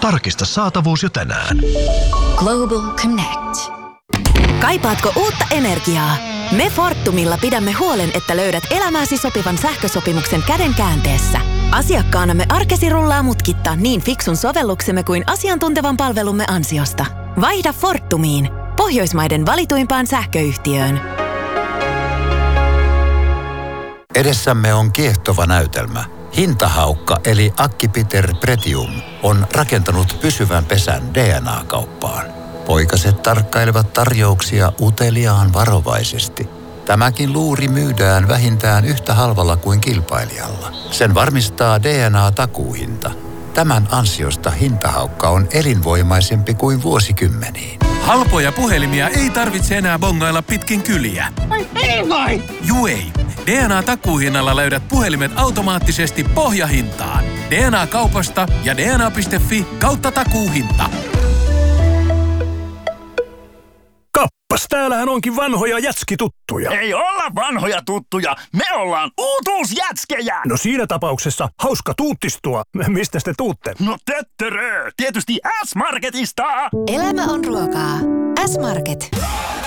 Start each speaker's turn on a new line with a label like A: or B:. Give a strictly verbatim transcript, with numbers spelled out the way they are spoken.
A: Tarkista saatavuus jo tänään.
B: Global Connect. Kaipaatko uutta energiaa? Me Fortumilla pidämme huolen, että löydät elämääsi sopivan sähkösopimuksen käden käänteessä. Asiakkaanamme arkesi rullaa mutkitta niin fiksun sovelluksemme kuin asiantuntevan palvelumme ansiosta. Vaihda Fortumiin, Pohjoismaiden valituimpaan sähköyhtiöön.
C: Edessämme on kiehtova näytelmä. Hintahaukka eli Akki-Peter Pretium on rakentanut pysyvän pesän D N A-kauppaan. Poikaset tarkkailevat tarjouksia uteliaan varovaisesti. Tämäkin luuri myydään vähintään yhtä halvalla kuin kilpailijalla. Sen varmistaa D N A-takuuhinta. Tämän ansiosta hintahaukka on elinvoimaisempi kuin vuosikymmeniin.
D: Halpoja puhelimia ei tarvitse enää bongailla pitkin kyliä.
E: Ai ei vai?
D: Juu ei. D N A-takuuhinnalla löydät puhelimet automaattisesti pohjahintaan. D N A-kaupasta ja D N A piste Fi kautta takuuhinta.
F: Kappas, täällähän onkin vanhoja jätskituttuja.
E: Ei olla vanhoja tuttuja, me ollaan uutuusjätskejä!
F: No siinä tapauksessa hauska tuuttistua. Mistä te tuutte?
E: No töttörö, tietysti S-Marketista!
B: Elämä on ruokaa. S-Market.